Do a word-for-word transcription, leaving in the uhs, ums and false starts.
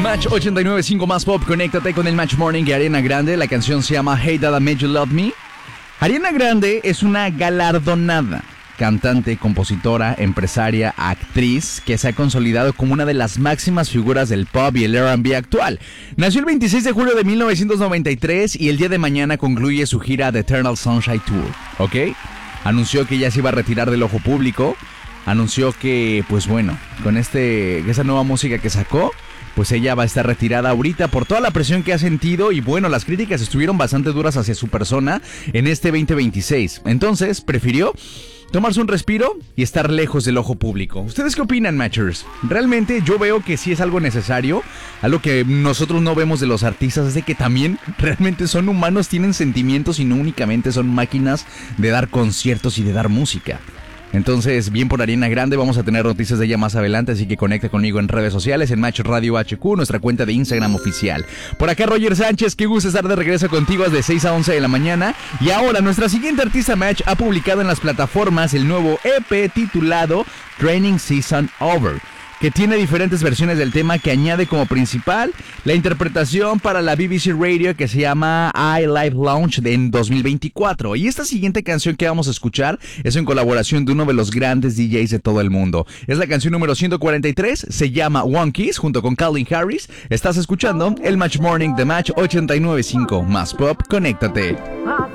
Match ochenta y nueve punto cinco más pop, conéctate con el Match Morning de Ariana Grande. La canción se llama Hey Dad I Made You Love Me. Ariana Grande es una galardonada cantante, compositora, empresaria, actriz que se ha consolidado como una de las máximas figuras del pop y el R and B actual. Nació el veintiséis de julio de mil novecientos noventa y tres y el día de mañana concluye su gira The Eternal Sunshine Tour, ¿ok? Anunció que ya se iba a retirar del ojo público. Anunció que, pues bueno, con este, esa nueva música que sacó, pues ella va a estar retirada ahorita por toda la presión que ha sentido y bueno, las críticas estuvieron bastante duras hacia su persona en este veinte veintiséis. Entonces, prefirió tomarse un respiro y estar lejos del ojo público. ¿Ustedes qué opinan, Matchers? Realmente yo veo que sí es algo necesario. Algo que nosotros no vemos de los artistas es de que también realmente son humanos, tienen sentimientos y no únicamente son máquinas de dar conciertos y de dar música. Entonces, bien por Ariana Grande, vamos a tener noticias de ella más adelante, así que conecta conmigo en redes sociales, en Match Radio H Q, nuestra cuenta de Instagram oficial. Por acá Roger Sánchez, qué gusto estar de regreso contigo desde seis a once de la mañana. Y ahora, nuestra siguiente artista Match ha publicado en las plataformas el nuevo E P titulado Training Season Over, que tiene diferentes versiones del tema que añade como principal la interpretación para la B B C Radio que se llama I Live Lounge en dos mil veinticuatro. Y esta siguiente canción que vamos a escuchar es en colaboración de uno de los grandes D Js de todo el mundo. Es la canción número ciento cuarenta y tres, se llama One Kiss junto con Calvin Harris. Estás escuchando el Match Morning de Match ochenta y nueve punto cinco más pop, conéctate.